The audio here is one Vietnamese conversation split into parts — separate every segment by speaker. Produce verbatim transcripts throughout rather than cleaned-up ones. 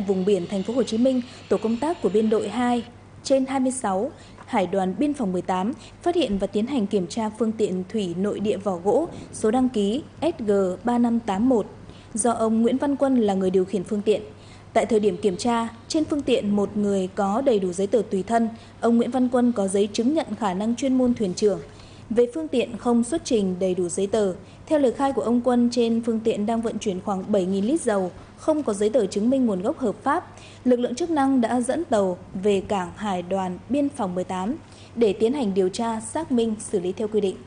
Speaker 1: vùng biển thành phố Hồ Chí Minh, tổ công tác của biên đội hai trên hai mươi sáu Hải đoàn Biên phòng mười tám phát hiện và tiến hành kiểm tra phương tiện thủy nội địa vỏ gỗ số đăng ký S G ba năm tám một do ông Nguyễn Văn Quân là người điều khiển phương tiện. Tại thời điểm kiểm tra, trên phương tiện một người có đầy đủ giấy tờ tùy thân, ông Nguyễn Văn Quân có giấy chứng nhận khả năng chuyên môn thuyền trưởng. Về phương tiện không xuất trình đầy đủ giấy tờ, theo lời khai của ông Quân, trên phương tiện đang vận chuyển khoảng bảy nghìn lít dầu, không có giấy tờ chứng minh nguồn gốc hợp pháp. Lực lượng chức năng đã dẫn tàu về cảng Hải đoàn Biên phòng mười tám để tiến hành điều tra, xác minh, xử lý theo quy định.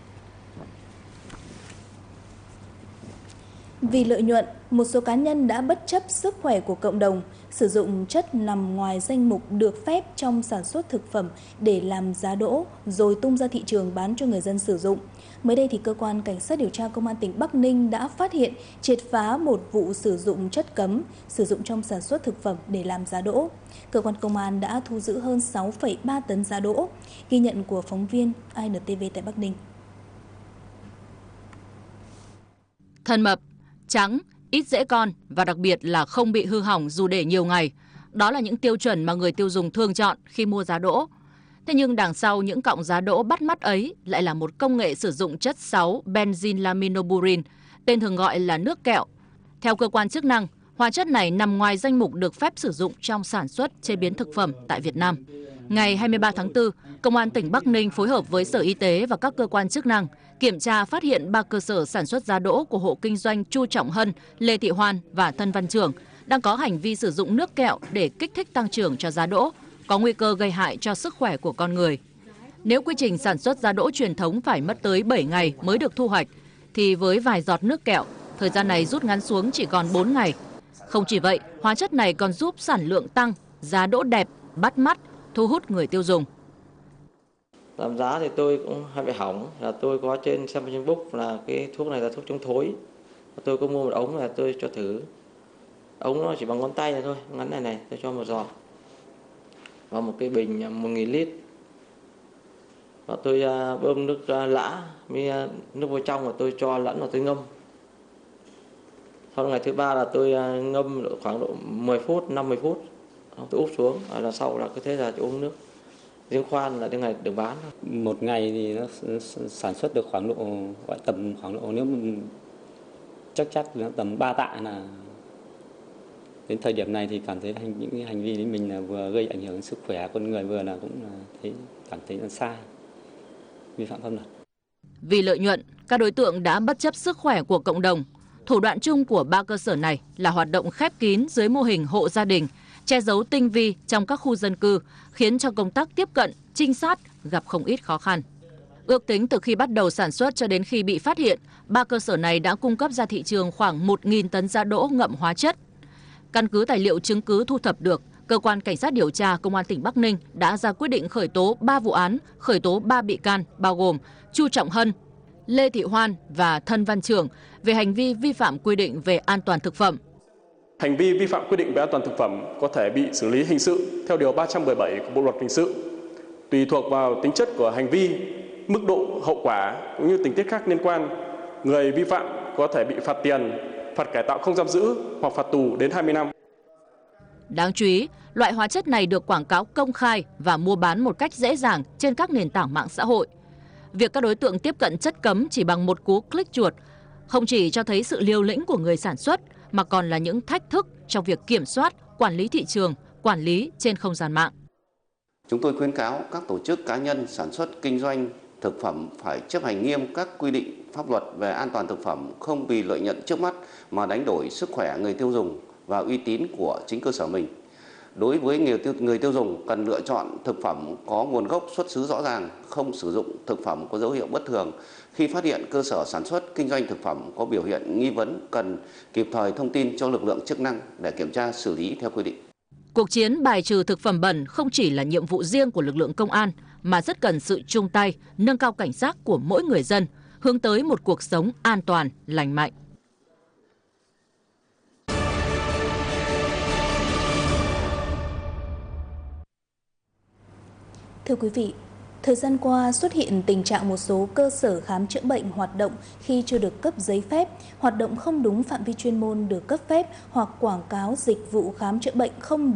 Speaker 1: Vì lợi nhuận, một số cá nhân đã bất chấp sức khỏe của cộng đồng, sử dụng chất nằm ngoài danh mục được phép trong sản xuất thực phẩm để làm giá đỗ rồi tung ra thị trường bán cho người dân sử dụng. Mới đây thì cơ quan cảnh sát điều tra công an tỉnh Bắc Ninh đã phát hiện, triệt phá một vụ sử dụng chất cấm sử dụng trong sản xuất thực phẩm để làm giá đỗ. Cơ quan công an đã thu giữ hơn sáu phẩy ba tấn giá đỗ. Ghi nhận của phóng viên i en tê vê tại Bắc Ninh.
Speaker 2: Thân mập, trắng, ít dễ con và đặc biệt là không bị hư hỏng dù để nhiều ngày. Đó là những tiêu chuẩn mà người tiêu dùng thường chọn khi mua giá đỗ. Thế nhưng đằng sau những cọng giá đỗ bắt mắt ấy lại là một công nghệ sử dụng chất sáu benzylaminoburin, tên thường gọi là nước kẹo. Theo cơ quan chức năng, hóa chất này nằm ngoài danh mục được phép sử dụng trong sản xuất chế biến thực phẩm tại Việt Nam. Ngày hai mươi ba tháng tư, Công an tỉnh Bắc Ninh phối hợp với Sở Y tế và các cơ quan chức năng kiểm tra phát hiện ba cơ sở sản xuất giá đỗ của hộ kinh doanh Chu Trọng Hân, Lê Thị Hoan và Thân Văn Trưởng đang có hành vi sử dụng nước kẹo để kích thích tăng trưởng cho giá đỗ, có nguy cơ gây hại cho sức khỏe của con người. Nếu quy trình sản xuất giá đỗ truyền thống phải mất tới bảy ngày mới được thu hoạch, thì với vài giọt nước kẹo, thời gian này rút ngắn xuống chỉ còn bốn ngày. Không chỉ vậy, hóa chất này còn giúp sản lượng tăng, giá đỗ đẹp, bắt mắt, thu hút người tiêu dùng.
Speaker 3: Làm giá thì tôi cũng hay bị hỏng, là tôi có trên xem trên book là cái thuốc này là thuốc chống thối. Tôi có mua một ống là tôi cho thử. Ống nó chỉ bằng ngón tay này thôi, ngắn này này, tôi cho một giọt vào một cái bình một nghìn lít. Và tôi bơm nước lã, với nước vô trong và tôi cho lẫn vào tôi ngâm. Sau ngày thứ ba là tôi ngâm khoảng độ mười phút, năm mươi phút. Tôi úp xuống, rồi là sau là cứ thế là uống nước. Riêng khoan là đến ngày được bán.
Speaker 4: Một ngày thì nó sản xuất được khoảng độ, gọi tầm khoảng độ, nếu chắc chắc là tầm ba tạ. Là đến thời điểm này thì cảm thấy hành, những cái hành vi đến mình là vừa gây ảnh hưởng đến sức khỏe con người, vừa là cũng là thấy cảm thấy là sai, vi phạm pháp luật.
Speaker 2: Vì lợi nhuận, các đối tượng đã bất chấp sức khỏe của cộng đồng. Thủ đoạn chung của ba cơ sở này là hoạt động khép kín dưới mô hình hộ gia đình, che giấu tinh vi trong các khu dân cư, khiến cho công tác tiếp cận, trinh sát gặp không ít khó khăn. Ước tính từ khi bắt đầu sản xuất cho đến khi bị phát hiện, ba cơ sở này đã cung cấp ra thị trường khoảng một nghìn tấn giá đỗ ngậm hóa chất. Căn cứ tài liệu chứng cứ thu thập được, Cơ quan Cảnh sát điều tra Công an tỉnh Bắc Ninh đã ra quyết định khởi tố ba vụ án, khởi tố ba bị can, bao gồm Chu Trọng Hân, Lê Thị Hoan và Thân Văn Trưởng về hành vi vi phạm quy định về an toàn thực phẩm.
Speaker 5: Hành vi vi phạm quy định về an toàn thực phẩm có thể bị xử lý hình sự theo điều ba trăm mười bảy của Bộ luật hình sự. Tùy thuộc vào tính chất của hành vi, mức độ hậu quả cũng như tình tiết khác liên quan, người vi phạm có thể bị phạt tiền, phạt cải tạo không giam giữ hoặc phạt tù đến hai mươi năm.
Speaker 2: Đáng chú ý, loại hóa chất này được quảng cáo công khai và mua bán một cách dễ dàng trên các nền tảng mạng xã hội. Việc các đối tượng tiếp cận chất cấm chỉ bằng một cú click chuột không chỉ cho thấy sự liều lĩnh của người sản xuất, mà còn là những thách thức trong việc kiểm soát, quản lý thị trường, quản lý trên không gian mạng.
Speaker 6: Chúng tôi khuyến cáo các tổ chức cá nhân sản xuất kinh doanh thực phẩm phải chấp hành nghiêm các quy định pháp luật về an toàn thực phẩm, không vì lợi nhuận trước mắt mà đánh đổi sức khỏe người tiêu dùng và uy tín của chính cơ sở mình. Đối với người tiêu, người tiêu dùng cần lựa chọn thực phẩm có nguồn gốc xuất xứ rõ ràng, không sử dụng thực phẩm có dấu hiệu bất thường. Khi phát hiện cơ sở sản xuất kinh doanh thực phẩm có biểu hiện nghi vấn, cần kịp thời thông tin cho lực lượng chức năng để kiểm tra xử lý theo quy định.
Speaker 2: Cuộc chiến bài trừ thực phẩm bẩn không chỉ là nhiệm vụ riêng của lực lượng công an, mà rất cần sự chung tay, nâng cao cảnh giác của mỗi người dân, hướng tới một cuộc sống an toàn, lành mạnh.
Speaker 1: Thưa quý vị, Thời gian qua xuất hiện tình trạng một số cơ sở khám chữa bệnh hoạt động khi chưa được cấp giấy phép, hoạt động không đúng phạm vi chuyên môn được cấp phép hoặc quảng cáo dịch vụ khám chữa bệnh không